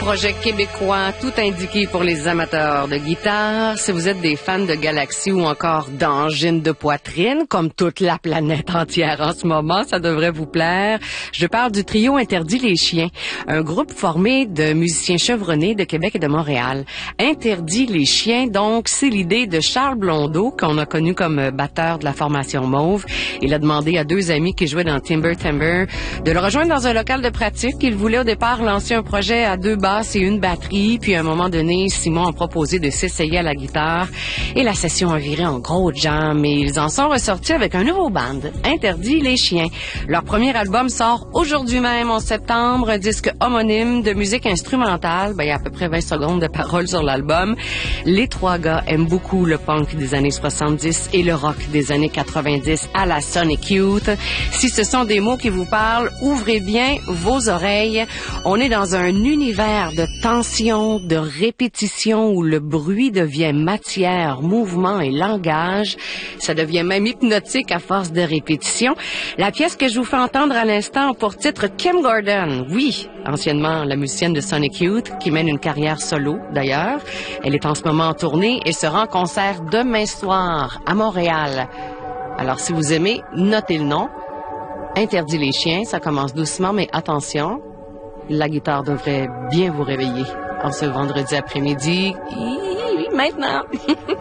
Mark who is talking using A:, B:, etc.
A: Projet québécois, tout indiqué pour les amateurs de guitare. Si vous êtes des fans de Galaxy ou encore d'angines de poitrine, comme toute la planète entière en ce moment, ça devrait vous plaire. Je parle du trio Interdit les chiens, un groupe formé de musiciens chevronnés de Québec et de Montréal. Interdit les chiens, donc, c'est l'idée de Charles Blondeau, qu'on a connu comme batteur de la formation Mauve. Il a demandé à deux amis qui jouaient dans Timber Timber de le rejoindre dans un local de pratique. Il voulait au départ lancer un projet à deux basses et une batterie, puis à un moment donné, Simon a proposé de s'essayer à la guitare et la session a viré en gros jam et ils en sont ressortis avec un nouveau band, Interdit les chiens. Leur premier album sort aujourd'hui même en septembre, un disque homonyme de musique instrumentale. Il y a à peu près 20 secondes de paroles sur l'album. Les trois gars aiment beaucoup le punk des années 70 et le rock des années 90 à la Sonic Youth. Si ce sont des mots qui vous parlent, ouvrez bien vos oreilles. On est dans un univers de tension, de répétition où le bruit devient matière, mouvement et langage. Ça devient même hypnotique à force de répétition. La pièce que je vous fais entendre à l'instant a pour titre Kim Gordon. Oui, anciennement la musicienne de Sonic Youth, qui mène une carrière solo d'ailleurs. Elle est en ce moment en tournée et sera en concert demain soir à Montréal. Alors si vous aimez, notez le nom. Interdit les chiens, ça commence doucement, mais attention, la guitare devrait bien vous réveiller en ce vendredi après-midi. Maintenant!